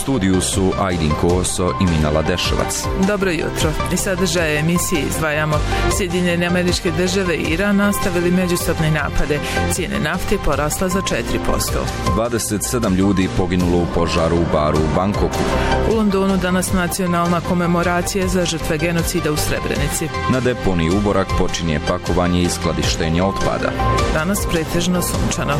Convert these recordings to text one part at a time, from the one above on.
studiju su Ajdin Koso i Minala Deševac. Dobro jutro. I sadržaje emisije izdvajamo. Sjedinjene Američke Države i Iran nastavili međusobne napade. Cijene nafte porasla za 4%. 27 ljudi poginulo u požaru u baru u Bangkoku. U Londonu danas nacionalna komemoracija za žrtve genocida u Srebrenici. Na deponiji Uborak počinje pakovanje i skladištenje otpada. Danas pretežno sunčano.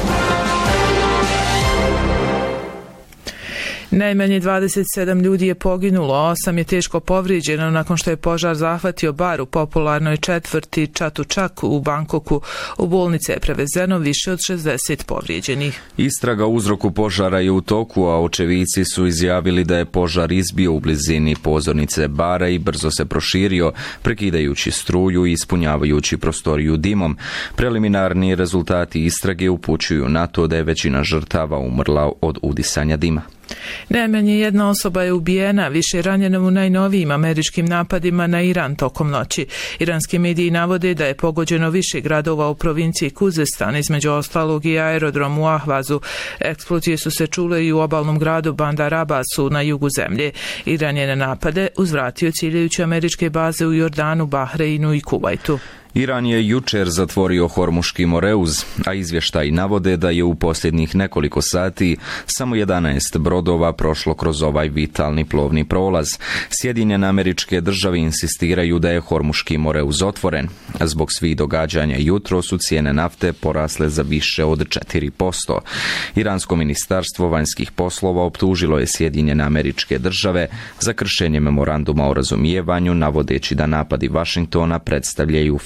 Najmanje 27 ljudi je poginulo, 8 je teško povrijeđeno nakon što je požar zahvatio bar u popularnoj četvrti Chatuchak u Bangkoku. U bolnice je prevezeno više od 60 povrijeđenih. Istraga o uzroku požara je u toku, a očevici su izjavili da je požar izbio u blizini pozornice bara i brzo se proširio, prekidajući struju i ispunjavajući prostoriju dimom. Preliminarni rezultati istrage upućuju na to da je većina žrtava umrla od udisanja dima. Najmanje jedna osoba je ubijena, više je ranjena u najnovijim američkim napadima na Iran tokom noći. Iranski mediji navode da je pogođeno više gradova u provinciji Kuzestan, između ostalog i aerodrom u Ahvazu. Eksplozije su se čule i u obalnom gradu Bandar Abbasu na jugu zemlje. Iran je na napade uzvratio ciljajući američke baze u Jordanu, Bahreinu i Kuvajtu. Iran je jučer zatvorio Hormuški moreuz, a izvještaji navode da je u posljednjih nekoliko sati samo 11 brodova prošlo kroz ovaj vitalni plovni prolaz. Sjedinjene Američke Države insistiraju da je Hormuški moreuz otvoren. Zbog svih događanja jutro su cijene nafte porasle za više od 4%. Iransko ministarstvo vanjskih poslova optužilo je Sjedinjene Američke Države za kršenje memoranduma o razumijevanju, navodeći da napadi Vašingtona predstavljaju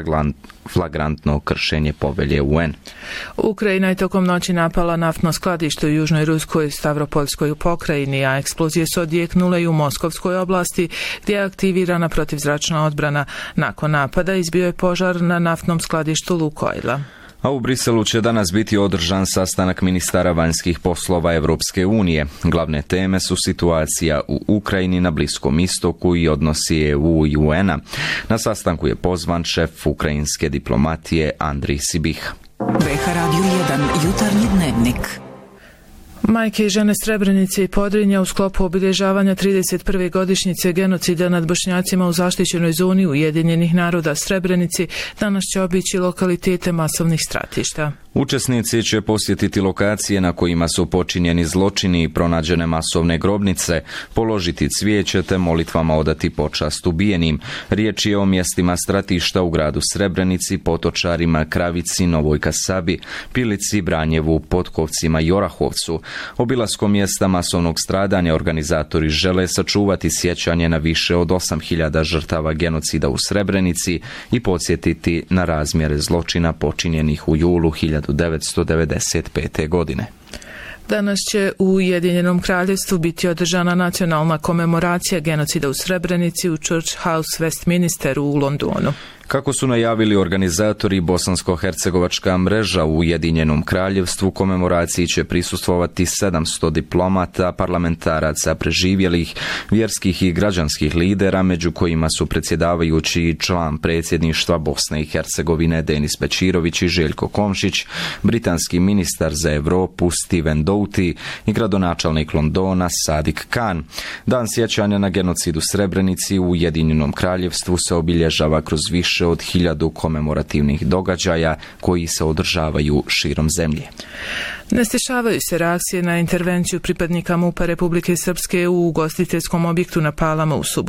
flagrantno kršenje povelje UN. Ukrajina je tokom noći napala naftno skladište u južnoj ruskoj Stavropolskoj pokrajini, a eksplozije su odjeknule i u Moskovskoj oblasti, gdje je aktivirana protivzračna odbrana. Nakon napada izbio je požar na naftnom skladištu Lukoila. A u Briselu će danas biti održan sastanak ministara vanjskih poslova Evropske unije. Glavne teme su situacija u Ukrajini, na Bliskom istoku i odnosi EU i UN-a. Na sastanku je pozvan šef ukrajinske diplomatije Andrij Sibih. BH Radio 1 jutarnji dnevnik. Majke i žene Srebrenice i Podrinja u sklopu obilježavanja 31. godišnjice genocida nad Bošnjacima u zaštićenoj zoni Ujedinjenih naroda Srebrenici danas će obići lokalitete masovnih stratišta. Učesnici će posjetiti lokacije na kojima su počinjeni zločini i pronađene masovne grobnice, položiti cvijeće te molitvama odati počast ubijenim. Riječ je o mjestima stratišta u gradu Srebrenici, Potočarima, Kravici, Novoj Kasabi, Pilici, Branjevu, Potkovcima i Orahovcu. Obilaskom mjesta masovnog stradanja organizatori žele sačuvati sjećanje na više od 8.000 žrtava genocida u Srebrenici i podsjetiti na razmjere zločina počinjenih u julu 1995. godine. Danas će u Ujedinjenom Kraljevstvu biti održana nacionalna komemoracija genocida u Srebrenici u Church House Westminsteru u Londonu. Kako su najavili organizatori, bosansko-hercegovačka mreža u Ujedinjenom Kraljevstvu komemoraciji će prisustvovati 700 diplomata, parlamentaraca, preživjelih, vjerskih i građanskih lidera, među kojima su predsjedavajući i član predsjedništva Bosne i Hercegovine Denis Bećirović i Željko Komšić, britanski ministar za Europu Stephen Doughty i gradonačelnik Londona Sadiq Khan. Dan sjećanja na genocid u Srebrenici u Ujedinjenom Kraljevstvu se obilježava kroz više od 1000 komemorativnih događaja koji se održavaju širom zemlje. Ne stišavaju se reakcije na intervenciju pripadnika MUP-a Republike Srpske u ugostiteljskom objektu na Palama u subotu.